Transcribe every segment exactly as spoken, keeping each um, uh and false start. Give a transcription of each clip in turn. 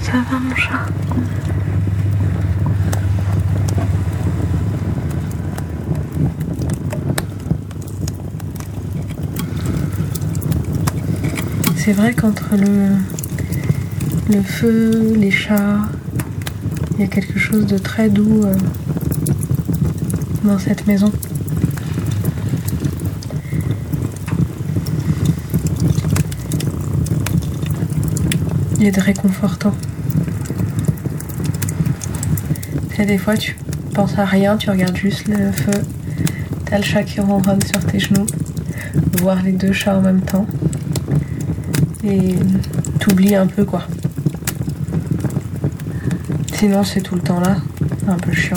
Ça va mon chat? C'est vrai qu'entre le, le feu, les chats, il y a quelque chose de très doux euh, dans cette maison. Il est de réconfortant. Et des fois tu penses à rien, tu regardes juste le feu, t'as le chat qui ronronne sur tes genoux, voir les deux chats en même temps, et t'oublies un peu quoi. Sinon c'est tout le temps là, un peu chiant.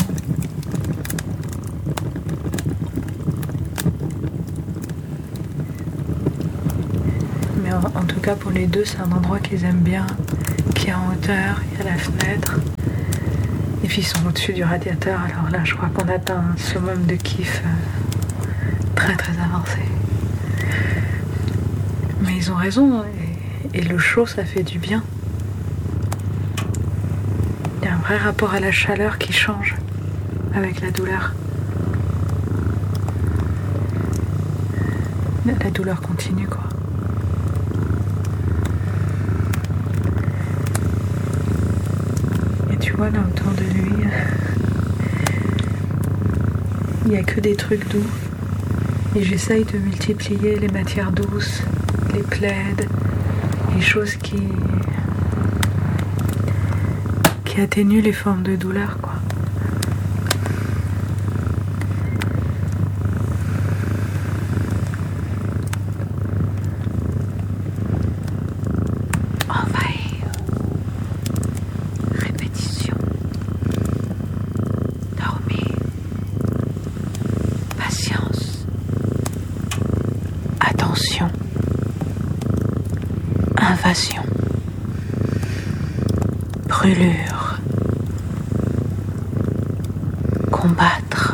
Mais en, en tout cas pour les deux c'est un endroit qu'ils aiment bien, qui est en hauteur, il y a la fenêtre. Et puis ils sont au-dessus du radiateur, alors là je crois qu'on atteint un summum de kiff euh, très très avancé. Mais ils ont raison, et, et le chaud ça fait du bien. Il y a un vrai rapport à la chaleur qui change avec la douleur. La douleur continue quoi. Et tu vois là autour de lui, il n'y a que des trucs doux. Et j'essaye de multiplier les matières douces, les plaids, les choses qui, qui atténuent les formes de douleur, quoi. Envahir. Répétition. Dormir. Patience. Attention. Invasion. Brûlure. Combattre.